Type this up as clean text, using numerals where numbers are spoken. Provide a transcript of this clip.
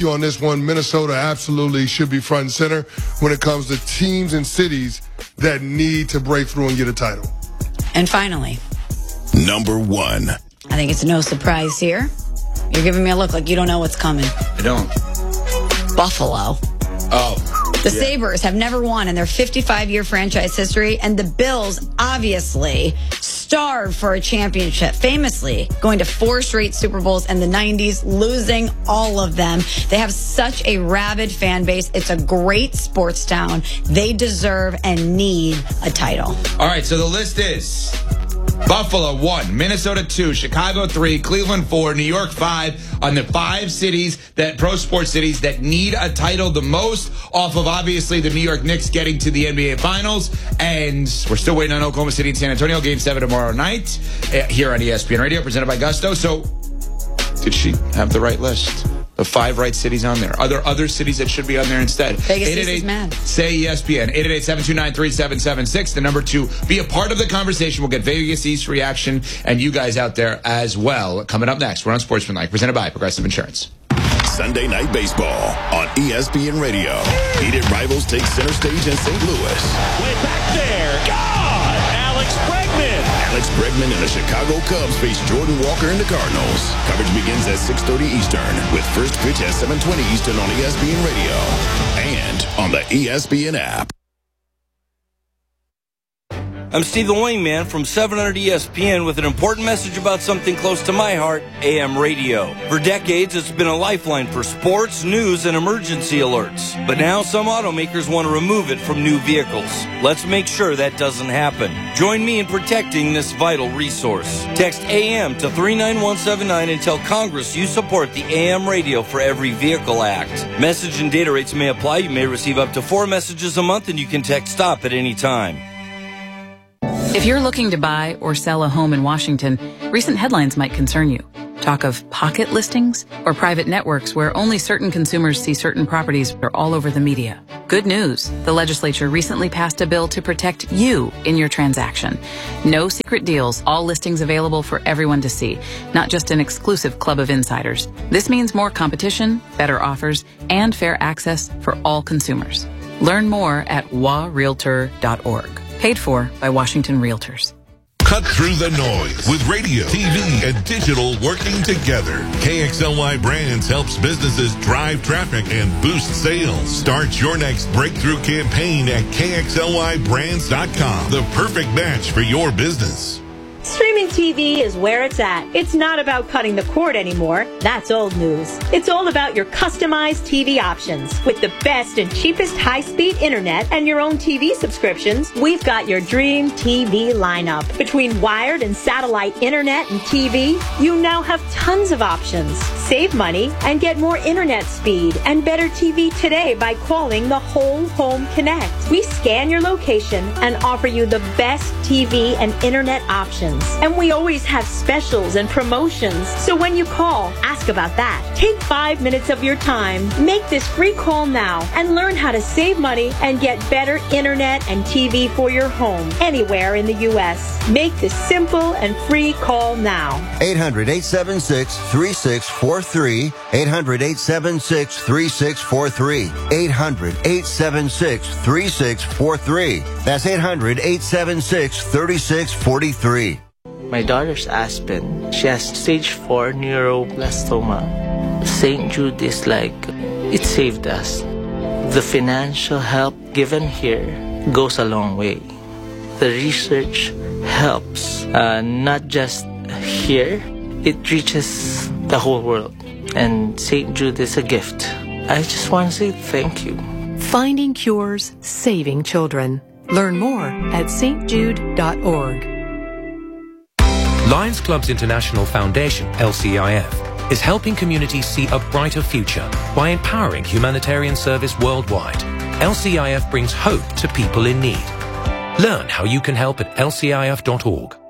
On this one, Minnesota absolutely should be front and center when it comes to teams and cities that need to break through and get a title. And finally, number one. I think it's no surprise here. You're giving me a look like you don't know what's coming. I don't. Buffalo. Oh. The Sabres have never won in their 55-year franchise history, and the Bills obviously starved for a championship, famously going to 4 straight Super Bowls in the 90s, losing all of them. They have such a rabid fan base. It's a great sports town. They deserve and need a title. All right, so the list is Buffalo 1, Minnesota 2, Chicago 3, Cleveland 4, New York 5 on the 5 cities, that pro sports cities that need a title the most, off of obviously the New York Knicks getting to the NBA Finals. And we're still waiting on Oklahoma City and San Antonio, Game 7 tomorrow night here on ESPN Radio, presented by Gusto. So did she have the right list? The 5 right cities on there. Are there other cities that should be on there instead? Vegas is mad. Say ESPN. 888-729-3776. The number 2. Be a part of the conversation. We'll get Vegas East reaction and you guys out there as well. Coming up next, we're on Sportsmanlike, presented by Progressive Insurance. Sunday Night Baseball on ESPN Radio. Heated rivals take center stage in St. Louis. Way back there. God! Alex Bregman. Alex Bregman and the Chicago Cubs face Jordan Walker and the Cardinals. Coverage begins at 6:30 Eastern with first pitch at 7:20 Eastern on ESPN Radio and on the ESPN app. I'm Stephen Wingman from 700 ESPN with an important message about something close to my heart, AM radio. For decades, it's been a lifeline for sports, news, and emergency alerts. But now some automakers want to remove it from new vehicles. Let's make sure that doesn't happen. Join me in protecting this vital resource. Text AM to 39179 and tell Congress you support the AM Radio for Every Vehicle Act. Message and data rates may apply. You may receive up to 4 messages a month, and you can text STOP at any time. If you're looking to buy or sell a home in Washington, recent headlines might concern you. Talk of pocket listings or private networks where only certain consumers see certain properties are all over the media. Good news. The legislature recently passed a bill to protect you in your transaction. No secret deals, all listings available for everyone to see, not just an exclusive club of insiders. This means more competition, better offers, and fair access for all consumers. Learn more at warealtor.org. Paid for by Washington Realtors. Cut through the noise with radio, TV, and digital working together. KXLY Brands helps businesses drive traffic and boost sales. Start your next breakthrough campaign at KXLYBrands.com. The perfect match for your business. Streaming TV is where it's at. It's not about cutting the cord anymore. That's old news. It's all about your customized TV options. With the best and cheapest high-speed internet and your own TV subscriptions, we've got your dream TV lineup. Between wired and satellite internet and TV, you now have tons of options. Save money and get more internet speed and better TV today by calling the Whole Home Connect. We scan your location and offer you the best TV and internet options. And we always have specials and promotions. So when you call, ask about that. Take 5 minutes of your time. Make this free call now and learn how to save money and get better internet and TV for your home anywhere in the U.S. Make this simple and free call now. 800-876-3643. 800-876-3643. 800-876-3643. That's 800-876-3643. My daughter's Aspen. She has stage 4 neuroblastoma. St. Jude is like, it saved us. The financial help given here goes a long way. The research helps, not just here, it reaches the whole world. And St. Jude is a gift. I just want to say thank you. Finding cures, saving children. Learn more at stjude.org. Lions Clubs International Foundation, LCIF, is helping communities see a brighter future by empowering humanitarian service worldwide. LCIF brings hope to people in need. Learn how you can help at lcif.org.